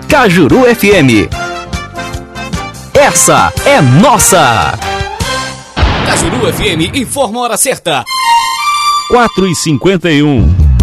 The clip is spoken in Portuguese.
Cajuru FM. Essa é nossa. Cajuru FM informa a hora certa. 4h51.